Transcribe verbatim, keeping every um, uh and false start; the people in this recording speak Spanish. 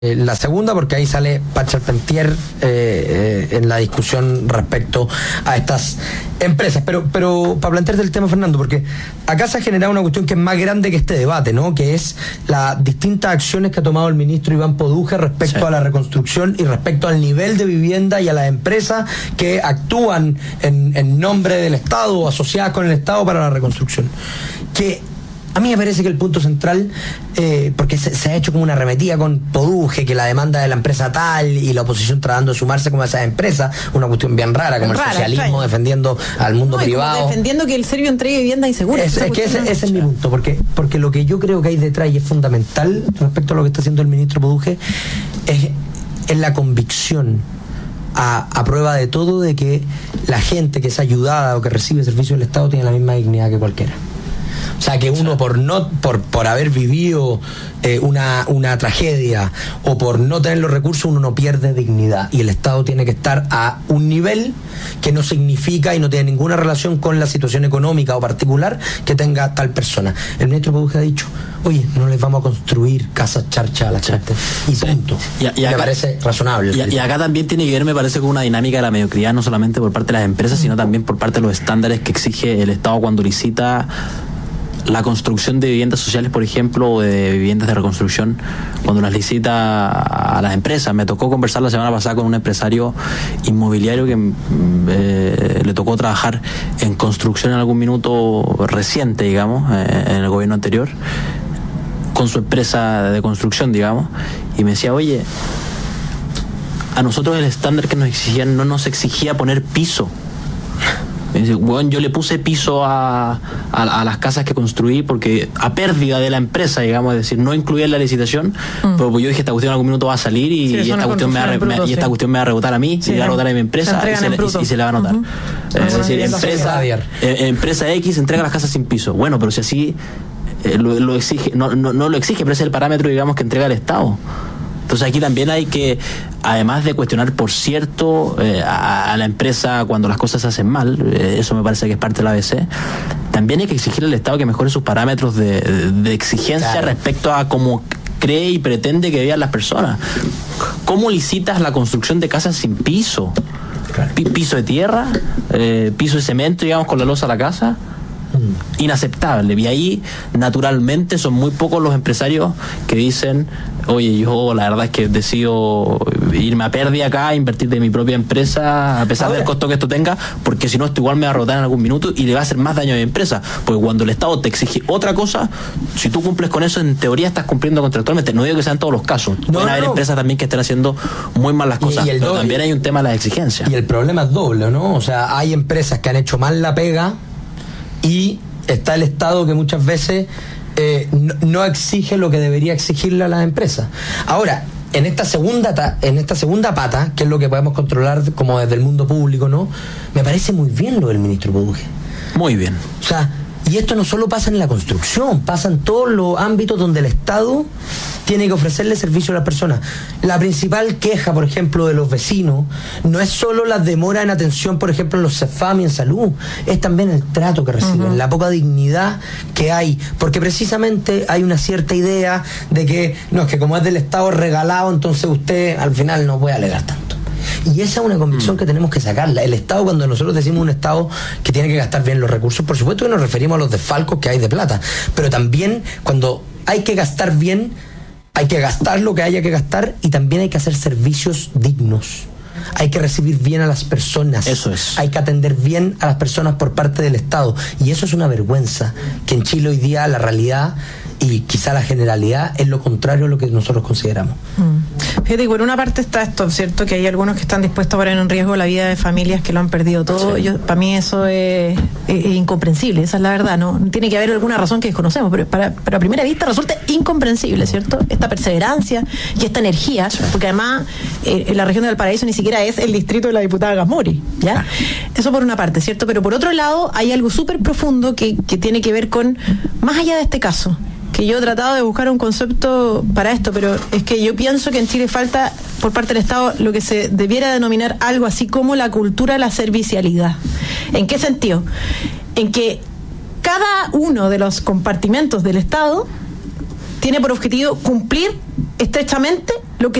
Eh, la segunda, porque ahí sale Pat Charpentier eh, eh, en la discusión respecto a estas empresas. Pero, pero para plantearte el tema, Fernando, porque acá se ha generado una cuestión que es más grande que este debate, ¿no? Que es las distintas acciones que ha tomado el ministro Iván Poduje respecto sí. a la reconstrucción y respecto al nivel de vivienda y a las empresas que actúan en, en nombre del Estado o asociadas con el Estado para la reconstrucción. Que a mí me parece que el punto central, eh, porque se, se ha hecho como una arremetida con Poduje, que la demanda de la empresa tal y la oposición tratando de sumarse como a esas empresas, una cuestión bien rara, como rara, el socialismo claro. defendiendo al mundo no, privado. Defendiendo que el serbio entregue vivienda insegura. Es, es que ese, ese es mi punto, porque, porque lo que yo creo que hay detrás y es fundamental respecto a lo que está haciendo el ministro Poduje es, es la convicción A, a prueba de todo de que la gente que es ayudada o que recibe servicios del Estado tiene la misma dignidad que cualquiera. O sea, que uno por no por, por haber vivido eh, una, una tragedia o por no tener los recursos, uno no pierde dignidad. Y el Estado tiene que estar a un nivel que no significa y no tiene ninguna relación con la situación económica o particular que tenga tal persona. El ministro Poduje ha dicho, oye, no les vamos a construir casas charcha a la gente. Y punto. Y, y acá, me parece razonable. Y, y acá también tiene que ver, me parece, con una dinámica de la mediocridad, no solamente por parte de las empresas, sino también por parte de los estándares que exige el Estado cuando licita la construcción de viviendas sociales, por ejemplo, o de viviendas de reconstrucción, cuando las licita a las empresas. Me tocó conversar la semana pasada con un empresario inmobiliario que eh, le tocó trabajar en construcción en algún minuto reciente, digamos, eh, en el gobierno anterior, con su empresa de construcción, digamos, y me decía, oye, a nosotros el estándar que nos exigían no nos exigía poner piso. Bueno, yo le puse piso a, a, a las casas que construí porque a pérdida de la empresa, digamos, es decir, no incluía en la licitación, mm. pero pues yo dije, esta cuestión en algún minuto va a salir y, sí, y, esta, cuestión me va, bruto, me, sí. y esta cuestión me va a rebotar a mí, sí, y va a rebotar a mi empresa y se, le, y, y se le va a notar. Uh-huh. eh, es decir, empresa, eh, empresa X entrega las casas sin piso. Bueno, pero si así eh, lo, lo exige, no, no, no lo exige, pero ese es el parámetro, digamos, que entrega el Estado. Entonces aquí también hay que, además de cuestionar, por cierto, eh, a, a la empresa cuando las cosas se hacen mal, eh, eso me parece que es parte de la A B C, también hay que exigirle al Estado que mejore sus parámetros de, de exigencia claro. respecto a cómo cree y pretende que vivan las personas. ¿Cómo licitas la construcción de casas sin piso? Claro. P- piso de tierra, eh, piso de cemento, digamos, con la losa a la casa. Inaceptable. Y ahí naturalmente son muy pocos los empresarios que dicen, oye, yo la verdad es que decido irme a pérdida acá, invertir de mi propia empresa a pesar Ahora. del costo que esto tenga, porque si no esto igual me va a rotar en algún minuto y le va a hacer más daño a mi empresa, porque cuando el Estado te exige otra cosa, si tú cumples con eso, en teoría estás cumpliendo contractualmente. No digo que sean todos los casos, no, pueden no, haber no. empresas también que estén haciendo muy mal las cosas, y, y pero doble, también hay un tema de las exigencias. Y el problema es doble, ¿no? O sea, hay empresas que han hecho mal la pega y está el Estado que muchas veces eh, no, no exige lo que debería exigirle a las empresas. Ahora, en esta segunda ta- en esta segunda pata, que es lo que podemos controlar como desde el mundo público, ¿no? Me parece muy bien lo del ministro Poduje. Muy bien. O sea, y esto no solo pasa en la construcción, pasa en todos los ámbitos donde el Estado tiene que ofrecerle servicio a las personas. La principal queja, por ejemplo, de los vecinos no es solo la demora en atención, por ejemplo, en los CEFAM y en salud, es también el trato que reciben, uh-huh. la poca dignidad que hay, porque precisamente hay una cierta idea de que, no, es que como es del Estado regalado, entonces usted al final no puede alegar tanto. Y esa es una convicción mm. que tenemos que sacarla. El Estado, cuando nosotros decimos un Estado que tiene que gastar bien los recursos, por supuesto que nos referimos a los desfalcos que hay de plata, pero también cuando hay que gastar bien, hay que gastar lo que haya que gastar y también hay que hacer servicios dignos. Hay que recibir bien a las personas. Eso es. Hay que atender bien a las personas por parte del Estado. Y eso es una vergüenza, que en Chile hoy día la realidad y quizá la generalidad es lo contrario a lo que nosotros consideramos. Mm. Fíjate, por una parte está esto, ¿cierto? Que hay algunos que están dispuestos a poner en riesgo la vida de familias que lo han perdido todo. Sí. Yo, para mí eso es, es, es incomprensible, esa es la verdad, ¿no? Tiene que haber alguna razón que desconocemos, pero para, para a primera vista resulta incomprensible, ¿cierto? Esta perseverancia y esta energía, sí. porque además eh, en la región de Valparaíso ni siquiera es el distrito de la diputada Gasmuri, ¿ya? Eso por una parte, ¿cierto? Pero por otro lado hay algo súper profundo que, que tiene que ver con, más allá de este caso, que yo he tratado de buscar un concepto para esto, pero es que yo pienso que en Chile falta por parte del Estado lo que se debiera denominar algo así como la cultura de la servicialidad. ¿En qué sentido? En que cada uno de los compartimentos del Estado tiene por objetivo cumplir estrechamente lo que